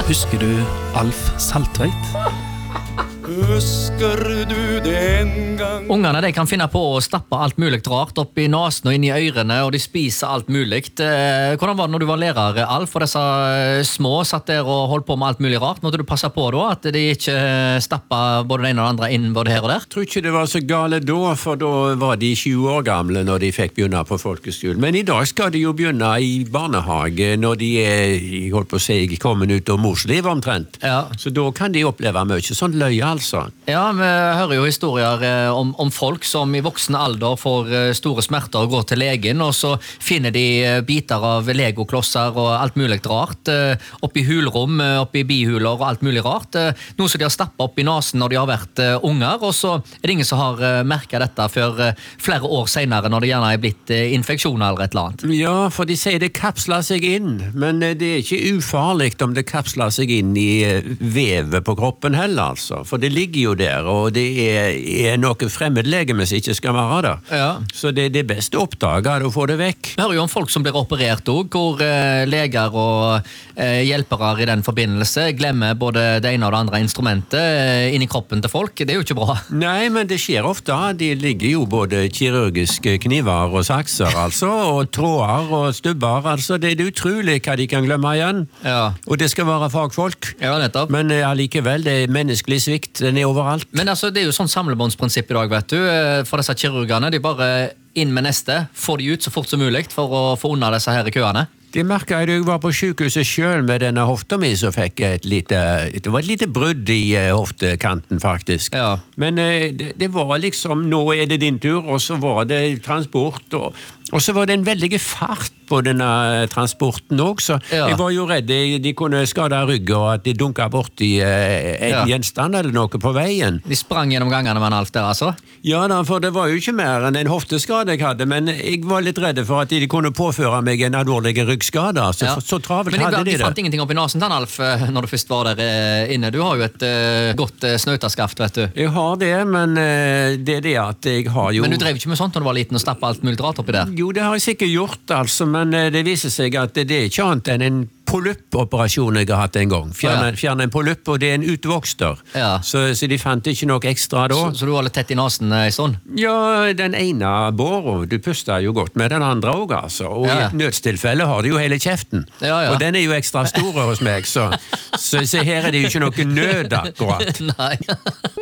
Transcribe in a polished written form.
Husker du Alf Saltveit? Husker du den gang? Ungene de kan finne på å stappe alt mulig rart opp i nasen og inn i ørene, og de spiser alt mulig. Hvordan var det når du var lærer, Alf, og disse små satt der og holdt på med alt mulig rart? Måtte du passe på da, at de ikke stappet både det ene og det andre inn både her og der? Jeg tror ikke det var så gale da, for da var de 20 år gamle når de fikk begynne på folkeskolen. Men i dag skal de jo begynne i barnehage når de jeg holdt på å si, kommet ut av morsliv omtrent. Ja. Så da kan de oppleve mye sånn løye, altså. Ja, vi hører jo historier om folk som i voksen alder får store smerter og går til legen, og så finner de biter av legoklosser og alt mulig rart oppi hulrom, oppi bihuler og alt mulig rart. Noe som de har stappet opp i nasen når de har vært unger, og så er det ingen som har merket dette før flere år senere når det gjerne er blitt infeksjoner eller et eller annet. Ja, for de sier det kapsler seg inn, men det er ikke ufarlig om det kapsler seg inn i vevet på kroppen heller, altså. For det ligger jo der, og det er noe fremmedlegeme som ikke skal være der. Ja. Så det er best å oppdage det og få det vekk. Vi hører jo om folk som blir operert også, hvor leger og hjelpere i den forbindelse glemmer både det ene og det andre instrumentet inn i kroppen til folk. Det er jo ikke bra. Nei, men det skjer ofte. De ligger jo både kirurgiske kniver og sakser, altså, og tråder og stubber. Altså, det er utrolig hva de kan glemme igjen. Ja. Og det skal være fagfolk. Ja, nettopp. Men allikevel, det er menneskelig svikt. Den er overalt. Men altså, det er jo sånn samlebåndsprinsipp i dag, vet du. For disse kirurgene, de bare inn med neste, få de ut så fort som mulig for å få unna disse her køene. Det merket jeg da jeg var på sykehuset selv med denne hofta mi, så fikk jeg det var et lite brudd i hoftekanten faktisk. Ja. Men det var liksom, nå er det din tur, og så var det transport, og så var det en veldig fart på denne transporten også. Ja. Jeg var jo redd de kunne skade ryggen, og at de dunket bort i en gjenstand eller noe på veien. De sprang gjennom gangene med en Alf der, altså? Ja da, for det var jo ikke mer enn en hofteskade jeg hadde, men jeg var litt redd for at de kunne påføre meg en alvorlig ryggskade, så travelt hadde de det. Men de fant ingenting opp i nasen til Alf når du først var der inne. Du har jo et godt snautaskaft, vet du. Jeg har det, men det er det at jeg har jo... Men du drev ikke med sånt når du var liten og stappet alt mulig rart oppi der? Jo, det har jeg sikkert gjort, altså, men det viser seg at det er ikke annet enn en polyppoperasjon jeg har hatt en gang. Fjerne en polypp, og det er en utvokster. Ja. Så de fant ikke noe ekstra da. Så du var litt tett i nasen sånn? Ja, den ene båren, du puster jo godt med den andre også, altså. Og i et nødstilfelle har du jo hele kjeften. Ja. Og den er jo ekstra store hos meg, så her er det jo ikke noe nød akkurat. Nei.